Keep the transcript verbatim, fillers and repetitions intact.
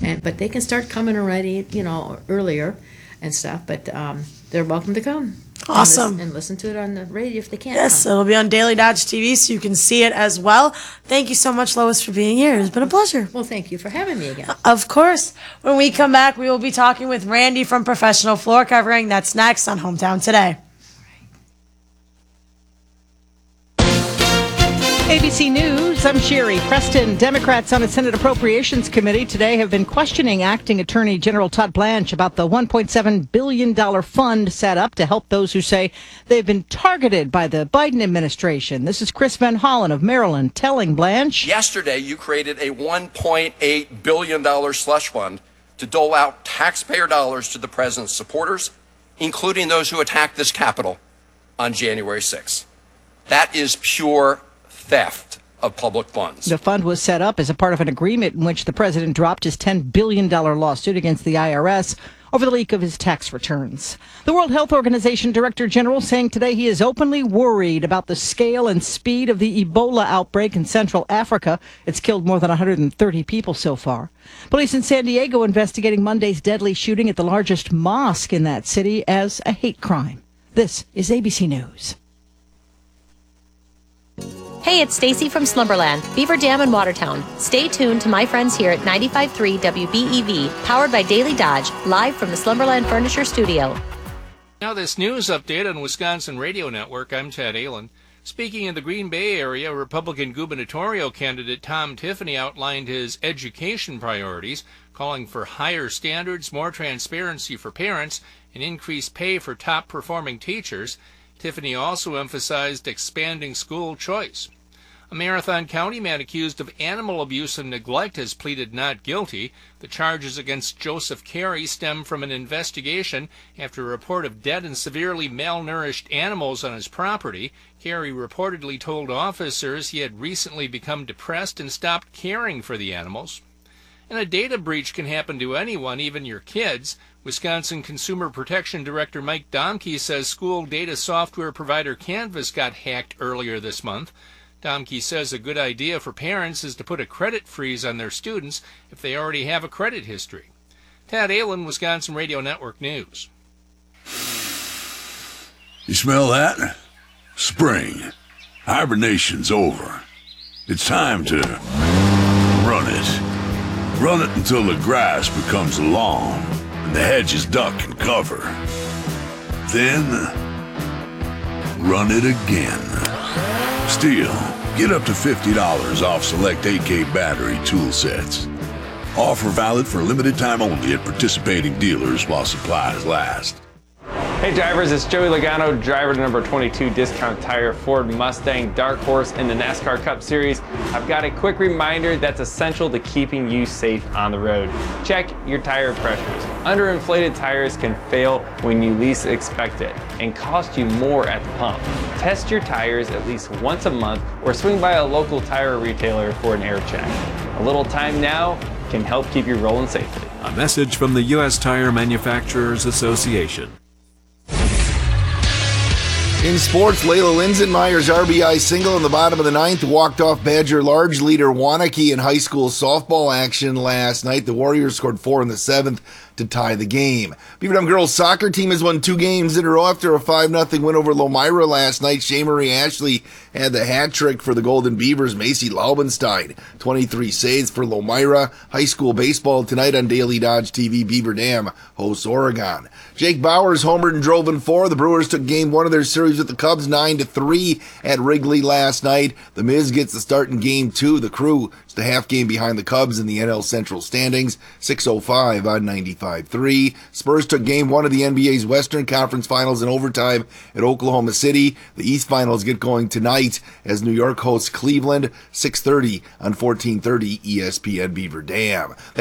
and but they can start coming already, you know, earlier and stuff. But um, they're welcome to come. Awesome. And listen, and listen to it on the radio if they can't. Yes, come. it'll be on Daily Dodge T V, so you can see it as well. Thank you so much, Lois, for being here. It's been a pleasure. Well, thank you for having me again. Of course. When we come back, we will be talking with Randy from Professional Floor Covering. That's next on Hometown Today. A B C News, I'm Sherry Preston. Democrats on a Senate Appropriations Committee today have been questioning Acting Attorney General Todd Blanche about the one point seven billion dollars fund set up to help those who say they've been targeted by the Biden administration. This is Chris Van Hollen of Maryland telling Blanche. Yesterday, you created a one point eight billion dollars slush fund to dole out taxpayer dollars to the president's supporters, including those who attacked this Capitol on January sixth. That is pure theft of public funds. The fund was set up as a part of an agreement in which the president dropped his ten billion dollars lawsuit against the I R S over the leak of his tax returns. The World Health Organization Director General saying today he is openly worried about the scale and speed of the Ebola outbreak in Central Africa. It's killed more than one hundred thirty people so far. Police in San Diego investigating Monday's deadly shooting at the largest mosque in that city as a hate crime. This is A B C News. Hey, it's Stacy from Slumberland, Beaver Dam in Watertown. Stay tuned to my friends here at ninety-five point three W B E V, powered by Daily Dodge, live from the Slumberland Furniture Studio. Now this news update on Wisconsin Radio Network. I'm Ted Allen. Speaking in the Green Bay area, Republican gubernatorial candidate Tom Tiffany outlined his education priorities, calling for higher standards, more transparency for parents, and increased pay for top-performing teachers. Tiffany also emphasized expanding school choice. A Marathon County man accused of animal abuse and neglect has pleaded not guilty. The charges against Joseph Carey stem from an investigation after a report of dead and severely malnourished animals on his property. Carey reportedly told officers he had recently become depressed and stopped caring for the animals. And a data breach can happen to anyone, even your kids. Wisconsin Consumer Protection Director Mike Domke says school data software provider Canvas got hacked earlier this month. Domke says a good idea for parents is to put a credit freeze on their students if they already have a credit history. Tad Allen, Wisconsin Radio Network News. You smell that? Spring. Hibernation's over. It's time to run it. Run it until the grass becomes long and the hedges duck and cover. Then, run it again. Stihl, get up to fifty dollars off select A K battery tool sets. Offer valid for a limited time only at participating dealers while supplies last. Hey drivers, it's Joey Logano, driver to number twenty-two Discount Tire Ford Mustang Dark Horse in the NASCAR Cup Series. I've got a quick reminder that's essential to keeping you safe on the road. Check your tire pressures. Underinflated tires can fail when you least expect it and cost you more at the pump. Test your tires at least once a month or swing by a local tire retailer for an air check. A little time now can help keep you rolling safely. A message from the U S Tire Manufacturers Association. In sports, Layla Linzenmeyer's R B I single in the bottom of the ninth walked off Badger large leader Wanakee in high school softball action last night. The Warriors scored four in the seventh to tie the game. Beaver Dam girls soccer team has won two games in a row after a five nothing win over Lomira last night. Shea Marie Ashley had the hat trick for the Golden Beavers. Macy Laubenstein, twenty-three saves for Lomira. High school baseball tonight on Daily Dodge T V. Beaver Dam hosts Oregon. Jake Bowers homered and drove in four. The Brewers took game one of their series with the Cubs nine to three at Wrigley last night. The Miz gets the start in game two. The Crew is the half game behind the Cubs in the N L Central standings. six oh five on ninety-five point three. Spurs took game one of the N B A's Western Conference Finals in overtime at Oklahoma City. The East Finals get going tonight as New York hosts Cleveland, six thirty on fourteen thirty E S P N Beaver Dam.